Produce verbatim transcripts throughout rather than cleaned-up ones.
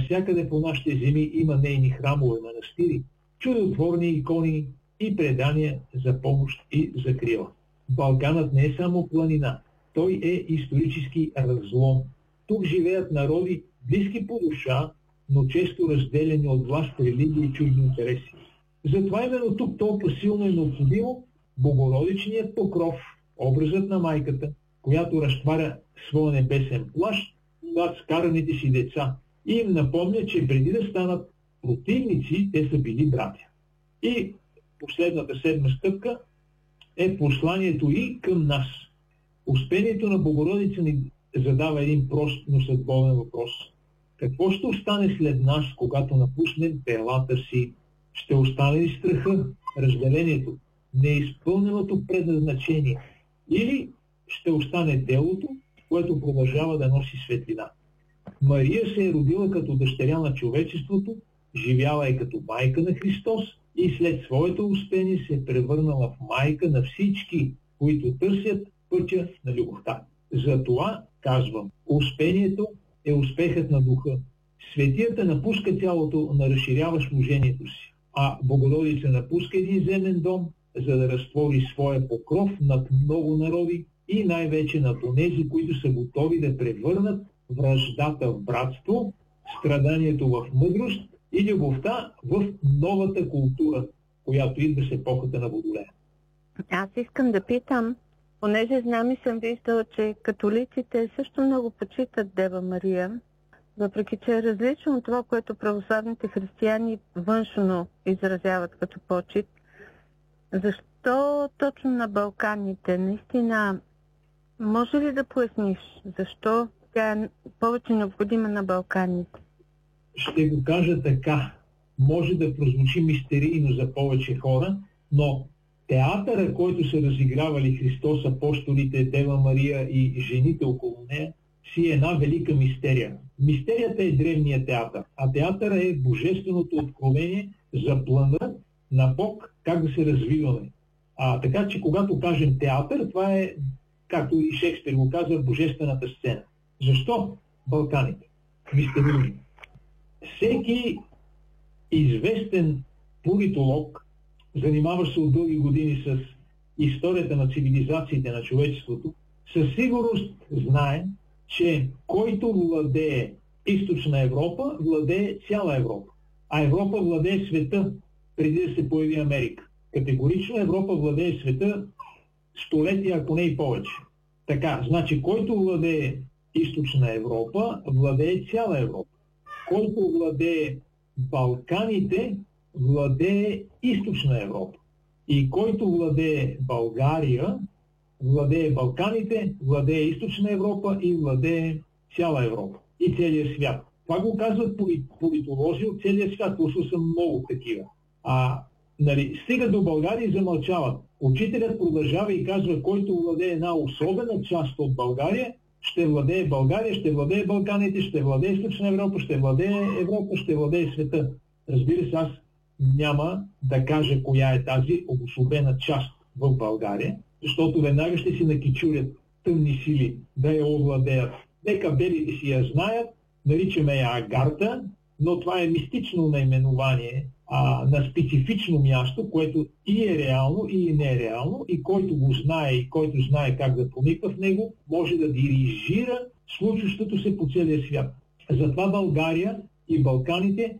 навсякъде по нашите земи има нейни храмове, манастири, чудотворни икони и предания за помощ и закрила. Балканът не е само планина, той е исторически разлом. Тук живеят народи, близки по душа, но често разделени от власт, религия и чужди интереси. Затова именно тук толкова силно е необходимо Богородичният покров, образът на майката, която разтваря своя небесен плащ над скараните си деца и им напомня, че преди да станат противници, те са били братя. И последната седма стъпка е посланието и към нас. Успението на Богородица ни задава един прост, но съдбовен въпрос. Какво ще остане след нас, когато напуснем телата си? Ще остане ли страха, разделението, неизпълненото предназначение? Или ще остане делото, което продължава да носи светлина? Мария се е родила като дъщеря на човечеството, живяла е като майка на Христос и след своето успение се е превърнала в майка на всички, които търсят пътя на любовта. Затова казвам, успението е успехът на духа. Светията напуска тялото на разширяващ служението си, а Богородица напуска един земен дом, за да разтвори своя покров над много народи и най-вече над онези, които са готови да превърнат враждата в братство, страданието в мъдрост и любовта в новата култура, която идва с епохата на Водолея. Аз искам да питам, понеже знам и съм виждала, че католиците също много почитат Дева Мария, въпреки че е различно от това, което православните християни външно изразяват като почит. Защо точно на Балканите? Наистина, може ли да поясниш защо тя е повече необходима на Балканите? Ще го кажа така. Може да прозвучи мистерийно за повече хора, но театъра, който са разигравали Христос, апостолите, Дева Мария и жените около нея, си е една велика мистерия. Мистерията е древният театър, а театъра е божественото откровение за плана на Бог, как да се развиваме. А, така че когато кажем театър, това е, както и Шекспир го казва, божествената сцена. Защо Балканите? Мистерийно. Всеки известен политолог, занимаващ се от дълги години с историята на цивилизациите на човечеството, със сигурност знае, че който владее източна Европа, владее цяла Европа. А Европа владее света преди да се появи Америка. Категорично Европа владее света столетия, ако не и повече. Така, значи, който владее източна Европа, владее цяла Европа. Който владее Балканите, владее източна Европа. И който владее България, владее Балканите, владее източна Европа и владее цяла Европа. И целия свят. Това го казват политолози от целия свят. Слушал съм много такива. А нали, стига до България и замълчават. Учителят продължава и казва, който владее една особена част от България, ще владее България, ще владее Балканите, ще владее източна Европа, ще владее Европа, ще владее света. Разбира се, аз няма да кажа коя е тази обособена част в България, защото веднага ще си накичурят тъмни сили да я овладеят. Нека белите си я знаят, наричаме я Агарта, но това е мистично наименование а, на специфично място, което и е реално, и не е реално, и който го знае, и който знае как да прониква в него, може да дирижира случващото се по целия свят. Затова България и Балканите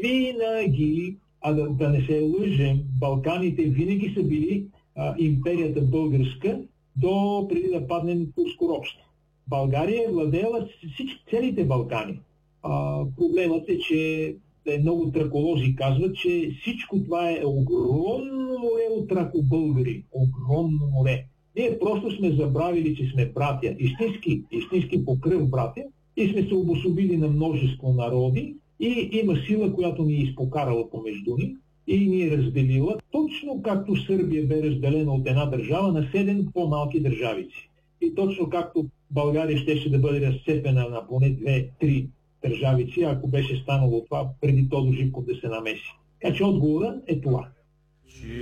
винаги, а да, да не се лъжем, Балканите винаги са били а, империята българска до преди да падне турско робство. България е владела всички, целите Балкани. А, проблемът е, че е, много траколози казват, че всичко това е огромно море от тракобългари. Огромно море. Ние просто сме забравили, че сме братя. Истински, истински по кръв братя и сме се обособили на множество народи и има сила, която ни е изпокарала помежду ни и ни е разделила, точно както Сърбия бе разделена от една държава на седем по-малки държавици. И точно както България щеше да бъде разцепена на поне две-три държавици, ако беше станало това преди Тодор Живков да се намеси. Така че отговорът е това.